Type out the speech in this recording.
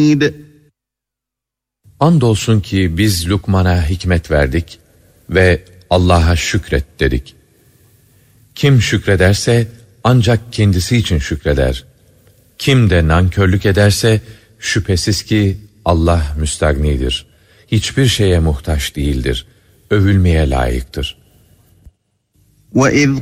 Andolsun ki biz Lukman'a hikmet verdik ve Allah'a şükret dedik. Kim şükrederse ancak kendisi için şükreder. Kim de nankörlük ederse şüphesiz ki Allah müstagnidir. Hiçbir şeye muhtaç değildir. Övülmeye layıktır. وَإِذْ